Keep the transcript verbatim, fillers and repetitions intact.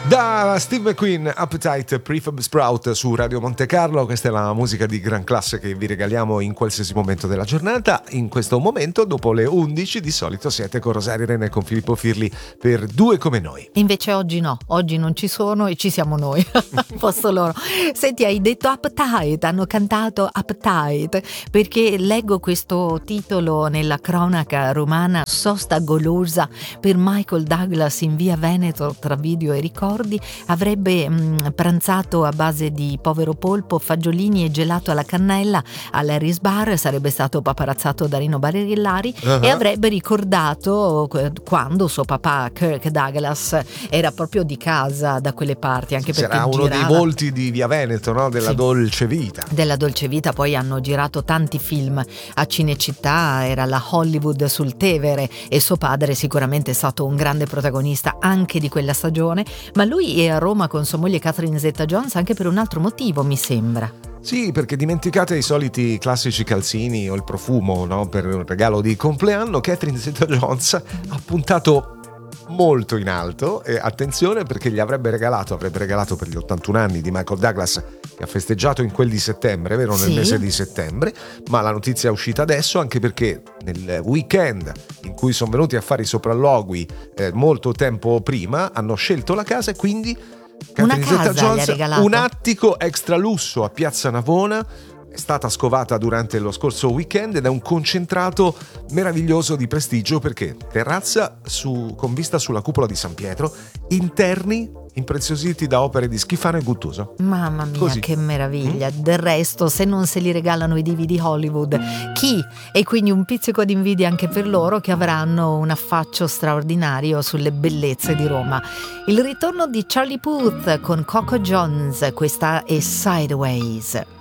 Da Steve McQueen, Appetite, Prefab Sprout su Radio Monte Carlo. Questa è la musica di gran classe che vi regaliamo in qualsiasi momento della giornata. In questo momento, dopo le undici, di solito siete con Rosario Rene e con Filippo Firli per Due come noi. Invece oggi no, oggi non ci sono e ci siamo noi. Posto loro. Senti, hai detto Appetite, hanno cantato Appetite perché leggo questo titolo nella cronaca romana: sosta golosa per Michael Douglas in via Veneto tra video e ricordi. Avrebbe mh, pranzato a base di povero polpo, fagiolini e gelato alla cannella all'Harris Bar, sarebbe stato paparazzato da Rino Barillari uh-huh. e avrebbe ricordato quando suo papà Kirk Douglas era proprio di casa da quelle parti, anche perché era uno girava... dei volti di via Veneto, no? Della sì. dolce vita della dolce vita. Poi hanno girato tanti film a Cinecittà, era la Hollywood sul Tevere e suo padre sicuramente è stato un grande protagonista anche di quella stagione. Ma lui è a Roma con sua moglie Catherine Zeta-Jones anche per un altro motivo, mi sembra. Sì, perché dimenticate i soliti classici calzini o il profumo, no? Per un regalo di compleanno, Catherine Zeta-Jones ha puntato molto in alto e attenzione, perché gli avrebbe regalato avrebbe regalato per gli ottantuno anni di Michael Douglas, che ha festeggiato in quel di settembre, vero? Nel sì. mese di settembre, ma la notizia è uscita adesso anche perché nel weekend in cui sono venuti a fare i sopralluoghi eh, molto tempo prima hanno scelto la casa e quindi Catherine Zeta-Jones, un attico extra lusso a Piazza Navona, è stata scovata durante lo scorso weekend ed è un concentrato meraviglioso di prestigio, perché terrazza su, con vista sulla cupola di San Pietro, interni impreziositi da opere di Schifano e Guttuso. Mamma mia, così. Che meraviglia. Mm? Del resto, se non se li regalano i divi di Hollywood, chi? E quindi un pizzico di invidia anche per loro, che avranno un affaccio straordinario sulle bellezze di Roma. Il ritorno di Charlie Puth con Coco Jones, questa è Sideways.